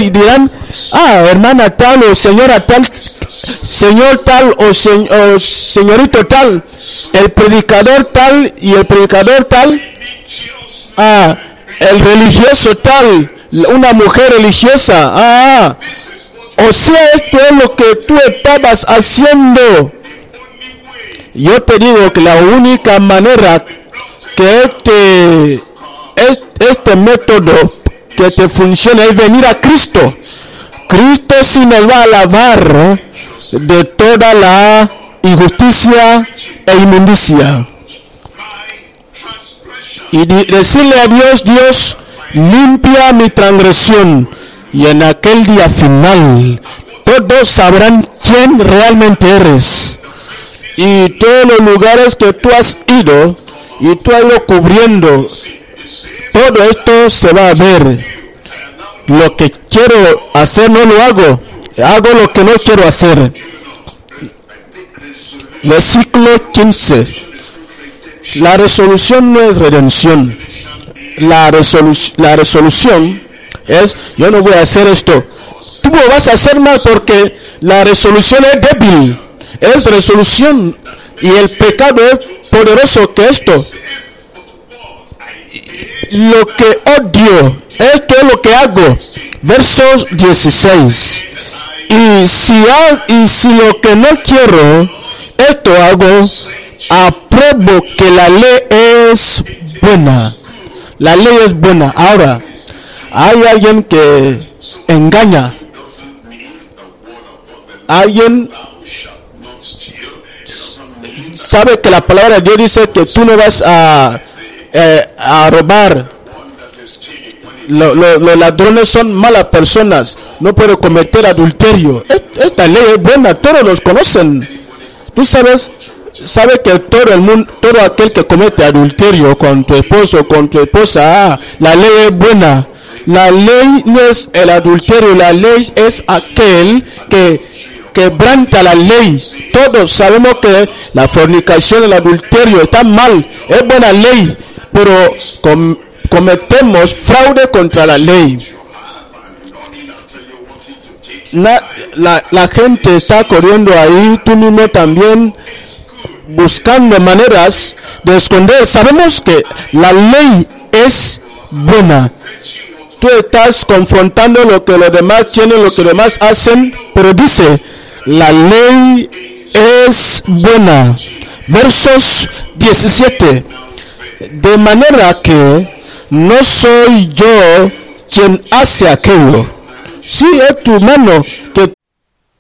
y dirán, hermana tal o señora tal, señor tal o señorito tal, el predicador tal y el predicador tal, el religioso tal, una mujer religiosa, o sea, esto es lo que tú estabas haciendo. Yo te digo que la única manera que este método que te funcione es venir a Cristo. Cristo sí nos va a lavar de toda la injusticia e inmundicia. Y decirle a Dios, Dios, limpia mi transgresión. Y en aquel día final, todos sabrán quién realmente eres. Y todos los lugares que tú has ido, y tú has ido cubriendo, todo esto se va a ver. Lo que quiero hacer no lo hago. Hago lo que no quiero hacer. Versículo 15. La resolución no es redención. La resolución es, yo no voy a hacer esto. Tú lo vas a hacer mal porque la resolución es débil. Es resolución. Y el pecado es poderoso que esto. Lo que odio, esto es lo que hago. Versos 16. Y si lo que no quiero, esto hago, apruebo que la ley es buena. La ley es buena. Ahora, hay alguien que engaña. Alguien sabe que la palabra de Dios dice que tú no vas a robar. Los ladrones son malas personas. No pueden cometer adulterio. Esta ley es buena. Todos los conocen. Tú sabes que todo el mundo, todo aquel que comete adulterio con tu esposo o con tu esposa, la ley es buena. La ley no es el adulterio. La ley es aquel que quebranta la ley. Todos sabemos que la fornicación, el adulterio está mal. Es buena ley, pero cometemos fraude contra la ley. La gente está corriendo ahí, tú mismo también, buscando maneras de esconder. Sabemos que la ley es buena. Tú estás confrontando lo que los demás tienen, lo que los demás hacen, pero dice, la ley es buena. Versos 17. De manera que no soy yo quien hace aquello. Sí, es tu mano que